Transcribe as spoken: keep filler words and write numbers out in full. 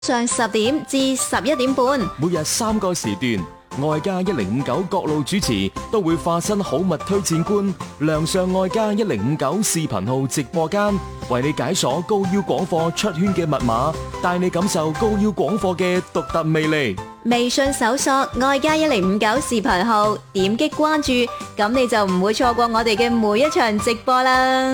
上十點至十一點半， 每日三個時段，愛家一零五九各路主持都會化身好物推薦官，亮相愛家一零五九視頻號直播間，為你解鎖高腰廣貨出圈嘅密碼，帶你感受高腰廣貨嘅獨特魅力。 微信搜索愛家一零五九視頻號，點擊關注，咁你就唔會錯過我哋嘅每一場直播啦。